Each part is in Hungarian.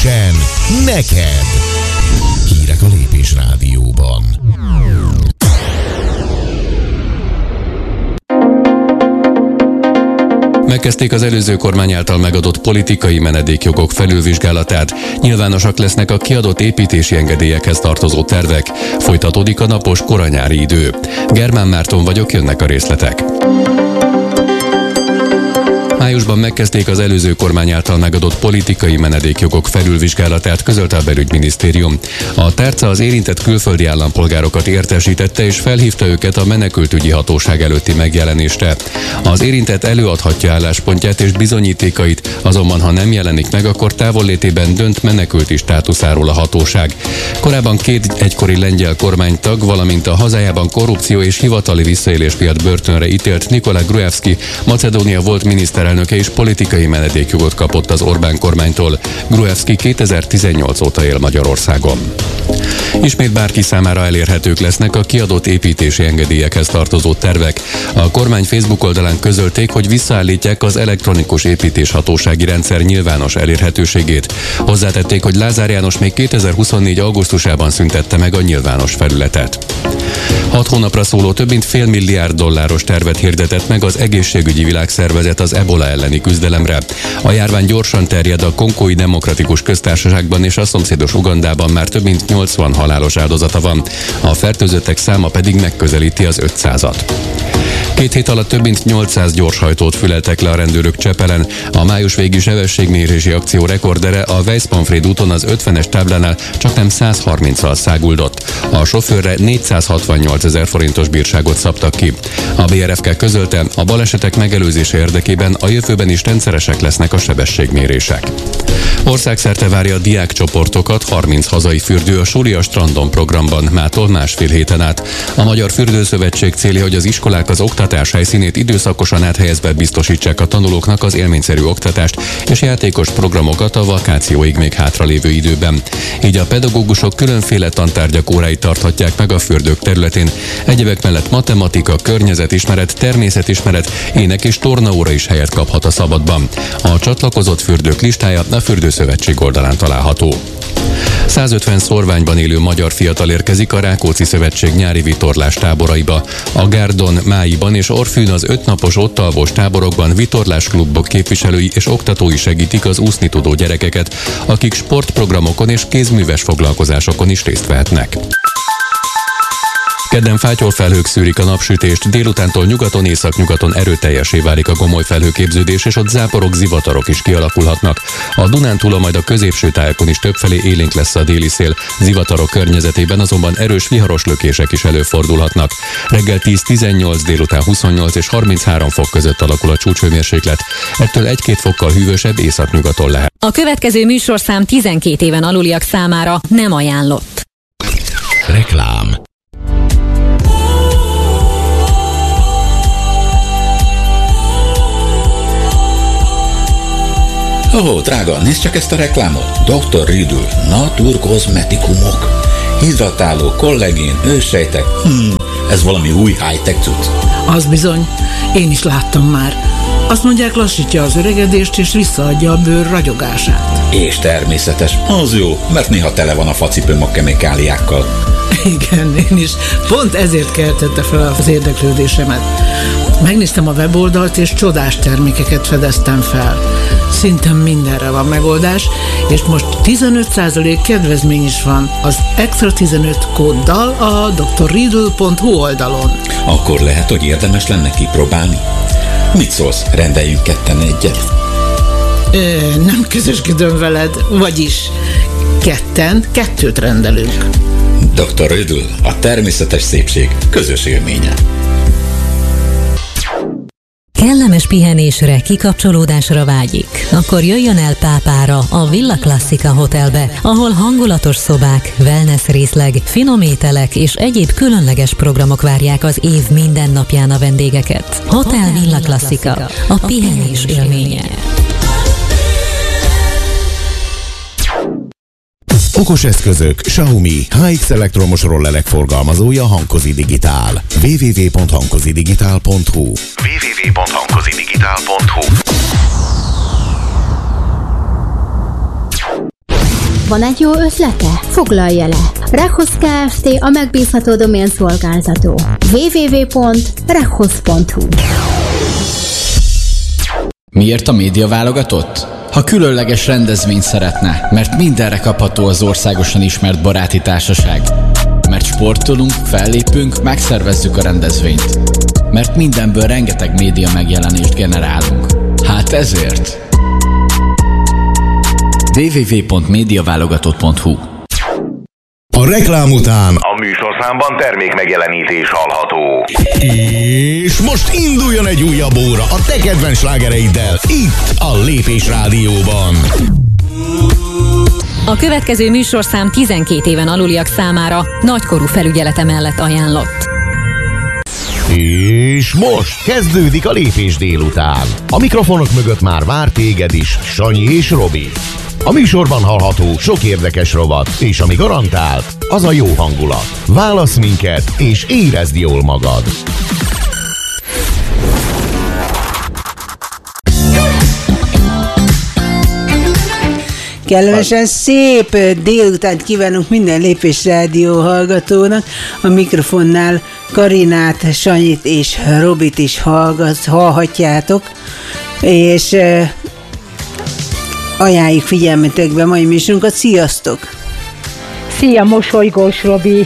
Rögtön neked! Hírek a Lépés Rádióban. Megkezdték az előző kormány által megadott politikai menedékjogok felülvizsgálatát. Nyilvánosak lesznek a kiadott építési engedélyekhez tartozó tervek. Folytatódik a napos koranyári idő. Germán Márton vagyok, jönnek a részletek. Májusban megkezdték az előző kormány által megadott politikai menedékjogok felülvizsgálatát, közölte a belügyminisztérium. A tárca az érintett külföldi állampolgárokat értesítette és felhívta őket a menekültügyi hatóság előtti megjelenésre. Az érintett előadhatja álláspontját és bizonyítékait, azonban ha nem jelenik meg, akkor távollétében dönt menekülti státuszáról a hatóság. Korábban két egykori lengyel kormánytag, valamint a hazájában korrupció és hivatali visszaélés miatt börtönre ítélt Nikolaj Gruevski, Macedónia volt miniszterelnöke és politikai menedékjogot kapott az Orbán kormánytól. Gruevski 2018 óta él Magyarországon. Ismét bárki számára elérhetők lesznek a kiadott építési engedélyekhez tartozó tervek. A kormány Facebook oldalán közölték, hogy visszaállítják az elektronikus építéshatósági rendszer nyilvános elérhetőségét. Hozzátették, hogy Lázár János még 2024. augusztusában szüntette meg a nyilvános felületet. 6 hónapra szóló több mint $500 milliárd tervet hirdetett meg az Egészségügyi Világszervezet az ebola elleni küzdelemre. A járvány gyorsan terjed a Kongói Demokratikus Köztársaságban és a szomszédos Ugandában már több mint 80 halálos áldozata van. A fertőzöttek száma pedig megközelíti az 500-at. 2 hét alatt több mint 800 gyorshajtót füleltek le a rendőrök Csepelen. A május végi sebességmérési akció rekordere a Weiss-Manfred úton az 50-es táblánál csaknem 130-al száguldott. A sofőrre 468 000 forintos bírságot szabtak ki. A BRFK közölte, a balesetek megelőzése érdekében a jövőben is rendszeresek lesznek a sebességmérések. Országszerte várja a diákcsoportokat 30 hazai fürdő a Suli a strandon programban mától másfél héten át. A Magyar Fürdőszövetség célja, hogy az iskolák az oktatás helyszínét időszakosan áthelyezve biztosítsák a tanulóknak az élményszerű oktatást és játékos programokat a vakációig még hátralévő időben. Így a pedagógusok különféle tantárgyak óráit tarthatják meg a fürdők területén. Egyebek mellett matematika, környezetismeret, természetismeret, ének és tornaóra is helyet kaphat a szabadban. A csatlakozott fürdők listája a Fürdőszövetség oldalán található. 150 szorványban élő magyar fiatal érkezik a Rákóczi Szövetség nyári vitorlás táboraiba. A Gárdon, Máiban és Orfűn az 5 napos ottalvos táborokban vitorlásklubok képviselői és oktatói segítik az úszni tudó gyerekeket, akik sportprogramokon és kézműves foglalkozásokon is részt vehetnek. Kedden fátyol felhők szűrik a napsütést, délutántól nyugaton, északnyugaton erőteljesé válik a gomoly felhőképződés, és ott záporok, zivatarok is kialakulhatnak. A Dunántúlon, majd a középső tájakon is többfelé élénk lesz a déli szél, zivatarok környezetében azonban erős viharos lökések is előfordulhatnak. Reggel 10-18, délután 28 és 33 fok között alakul a csúcshőmérséklet, ettől 1-2 fokkal hűvösebb északnyugaton lehet. A következő műsorszám 12 éven aluliak számára nem ajánlott. Reklám. Ó, drága, nézd csak ezt a reklámot. Dr. Riddle, naturkozmetikumok. Hidratáló, kollagén, őssejtek. Ez valami új high-tech cucc. Az bizony, én is láttam már. Azt mondják, lassítja az öregedést és visszaadja a bőr ragyogását. És természetes. Az jó, mert néha tele van a facipőm a kemikáliákkal. Igen, én is. Pont ezért keltette fel az érdeklődésemet. Megnéztem a weboldalt, és csodás termékeket fedeztem fel. Szinte mindenre van megoldás, és most 15% kedvezmény is van az Extra 15 kóddal a drriddle.hu oldalon. Akkor lehet, hogy érdemes lenne kipróbálni. Mit szólsz, rendeljünk ketten egyet? Nem közösködöm veled, vagyis ketten 2 rendelünk. Dr. Riddle, a természetes szépség közös élménye. Kellemes pihenésre, kikapcsolódásra vágyik? Akkor jöjjön el Pápára, a Villa Classica Hotelbe, ahol hangulatos szobák, wellness részleg, finom ételek és egyéb különleges programok várják az év minden napján a vendégeket. Hotel Villa Classica, a pihenés élménye. Okos eszközök, Xiaomi, HX elektromos rollelek forgalmazója Hankozi Digitál. www.hankozidigitál.hu Van egy jó ötlete? Foglalja le. Rekhoz Kft. A megbízható domén szolgáltató. www.rekhoz.hu. Miért a média válogatott? Ha különleges rendezvényt szeretne, mert mindenre kapható az országosan ismert baráti társaság. Mert sportolunk, fellépünk, megszervezzük a rendezvényt. Mert mindenből rengeteg média megjelenést generálunk. Hát ezért. www.mediaválogatott.hu. A reklám után a műsorszámban termék megjelenítés hallható. És most induljon egy újabb óra a te kedvenc slágereiddel, itt a Lépés Rádióban. A következő műsorszám 12 éven aluliak számára nagykorú felügyelete mellett ajánlott. És most kezdődik a Lépés délután. A mikrofonok mögött már vár téged is Sanyi és Robi. A műsorban hallható sok érdekes rovat, és ami garantált, az a jó hangulat. Válasz minket, és érezd jól magad. Kellemesen szép délutánt kívánunk minden Lépés Rádió hallgatónak. A mikrofonnál Karinát, Sanyit és Robit is hallhatjátok. És ajánljuk figyelmetekbe mai műsorunkat. Sziasztok! Szia, mosolygós Robi!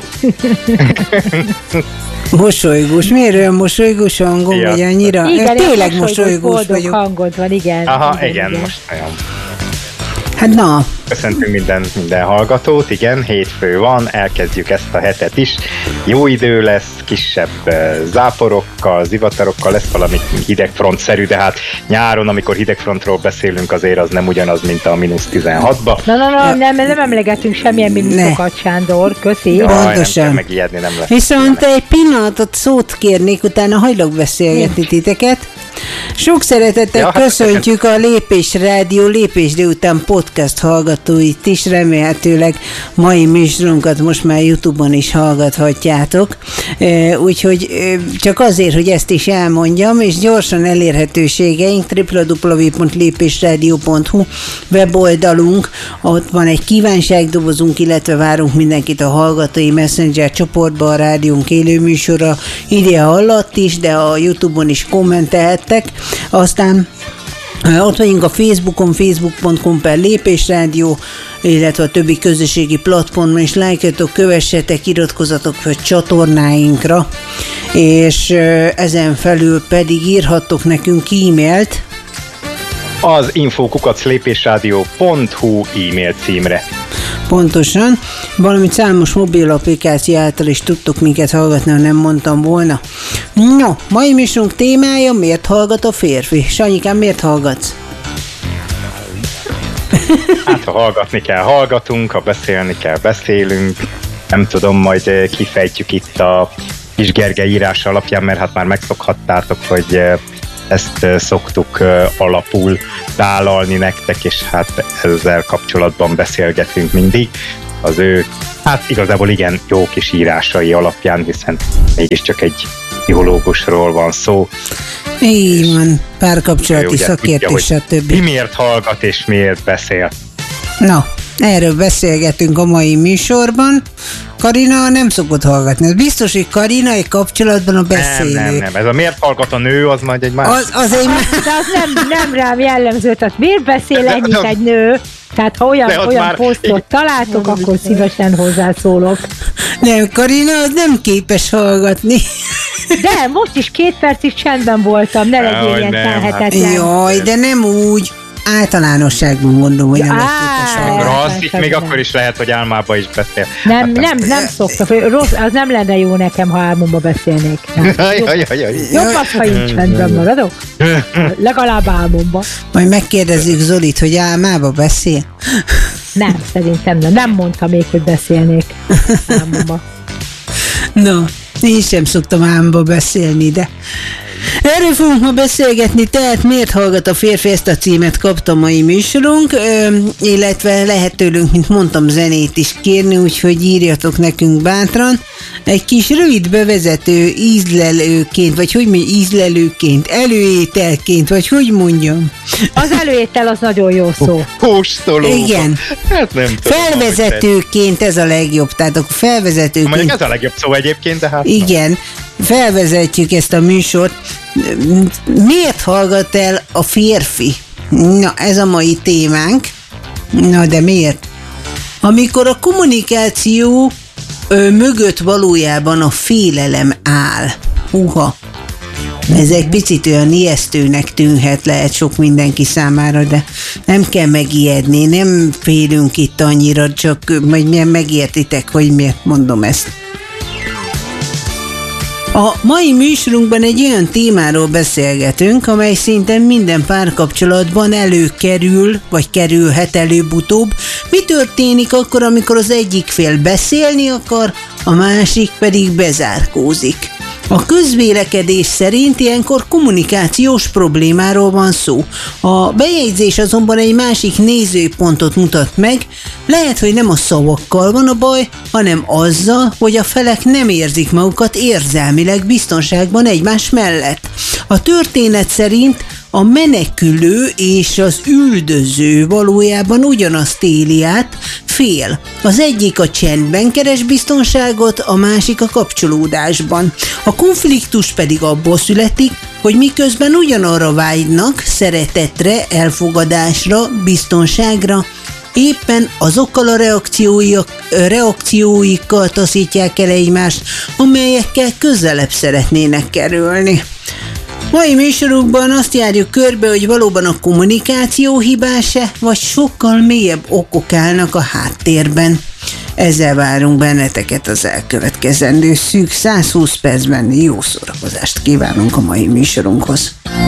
Mosolygós? Miért olyan mosolygós hangom vagy annyira? Igen, tényleg mosolygós vagyok. Hangod van, igen. Aha, igen, most nagyon. Hát na. Köszöntünk minden hallgatót, igen, hétfő van, elkezdjük ezt a hetet is. Jó idő lesz, kisebb záporokkal, zivatarokkal, lesz valami hidegfrontszerű, de hát nyáron, amikor hidegfrontról beszélünk, azért az nem ugyanaz, mint a -16-ba. Nem emlegetünk semmilyen mínuszokat, Sándor, köszi. Pontosan. Nem megijedni, nem lesz. Viszont egy pillanatot szót kérnék, utána hagylak beszélgetni titeket. Sok szeretettel köszöntjük a Lépés Rádió Lépés délután podcast hallgatóit is, remélhetőleg mai műsorunkat most már YouTube-on is hallgathatjátok, úgyhogy csak azért, hogy ezt is elmondjam, és gyorsan elérhetőségeink www.lépésradio.hu weboldalunk, ott van egy kívánságdobozunk, illetve várunk mindenkit a hallgatói Messenger csoportba, a rádiónk élőműsora ide alatt is, de a YouTube-on is kommentelhettek. Aztán ott vagyunk a Facebookon, facebook.com/lépésrádió, illetve a többi közösségi platformon is lájkoljatok, kövessetek, iratkozzatok fel csatornáinkra, és ezen felül pedig írhattok nekünk e-mailt az info@lépésradio.hu e-mail címre. Pontosan, valamint számos mobil applikáció által is tudtok minket hallgatni, ha nem mondtam volna. No, mai műsorunk témája, miért hallgat a férfi? Sanyikám, miért hallgatsz? Hát, ha hallgatni kell, hallgatunk, ha beszélni kell, beszélünk. Nem tudom, majd kifejtjük itt a Kis Gergely írása alapján, mert hát már megszokhattátok, hogy ezt szoktuk alapul tálalni nektek, és hát ezzel kapcsolatban beszélgetünk mindig. Az ő, hát igazából igen, jó kis írásai alapján, hiszen mégiscsak egy pszichológusról van szó. Így van, párkapcsolati szakértő, stb. Ki miért hallgat és miért beszél? Na, erről beszélgetünk a mai műsorban. Karina nem szokott hallgatni. Ez biztos, hogy Karina egy kapcsolatban a beszélő. Nem. Ez a miért hallgat a nő, az majd egy más. De az nem rám jellemző. Tehát miért beszél ennyit egy nő? Tehát ha olyan posztot találtok, akkor szívesen hozzászólok. Nem, Karina az nem képes hallgatni. De most is 2 percig csendben voltam, ne legyél ilyen telhetetlen. Jaj, de nem úgy. Általánosságban mondom, hogy nem Rossz, még akkor is lehet, hogy álmába is beszél. Nem szoktak. Rossz, az nem lenne jó nekem, ha álmomba beszélnék. Jobb az, ha így csendben maradok. Legalább álmomba. Majd megkérdezzük Zolit, hogy álmába beszél. Nem, szerintem nem mondta még, hogy beszélnék álmomba. No, én sem szoktam álmomba beszélni, de Erről fogunk ma beszélgetni, tehát miért hallgat a férfi, ezt a címet kapta mai műsorunk, illetve lehet tőlünk, mint mondtam, zenét is kérni, úgyhogy írjatok nekünk bátran. Egy kis rövid bevezető ízlelőként, vagy hogy mondjam, ízlelőként, előételként, vagy hogy mondjam? Az előétel az nagyon jó szó. Kóstoló. Igen. Hát nem tudom. Felvezetőként ez a legjobb, tehát akkor felvezetőként. Mondjuk ez a legjobb szó egyébként, de hát... Igen, felvezetjük ezt a műsort. Miért hallgat el a férfi? Na, ez a mai témánk. Na, de miért? Amikor a kommunikáció mögött valójában a félelem áll. Húha. Ez egy picit olyan ijesztőnek tűnhet, lehet sok mindenki számára, de nem kell megijedni, nem félünk itt annyira, csak majd megértitek, hogy miért mondom ezt. A mai műsorunkban egy olyan témáról beszélgetünk, amely szinte minden párkapcsolatban előkerül, vagy kerülhet előbb-utóbb. Mi történik akkor, amikor az egyik fél beszélni akar, a másik pedig bezárkózik? A közvélekedés szerint ilyenkor kommunikációs problémáról van szó. A bejegyzés azonban egy másik nézőpontot mutat meg, lehet, hogy nem a szavakkal van a baj, hanem azzal, hogy a felek nem érzik magukat érzelmileg biztonságban egymás mellett. A történet szerint a menekülő és az üldöző valójában ugyanazt éli át, fél. Az egyik a csendben keres biztonságot, a másik a kapcsolódásban. A konfliktus pedig abból születik, hogy miközben ugyanarra vágynak, szeretetre, elfogadásra, biztonságra, éppen azokkal a reakcióikkal taszítják el egymást, amelyekkel közelebb szeretnének kerülni. Mai műsorunkban azt járjuk körbe, hogy valóban a kommunikáció hibás-e, vagy sokkal mélyebb okok állnak a háttérben. Ezzel várunk benneteket az elkövetkezendő szűk 120 percben. Jó szórakozást kívánunk a mai műsorunkhoz.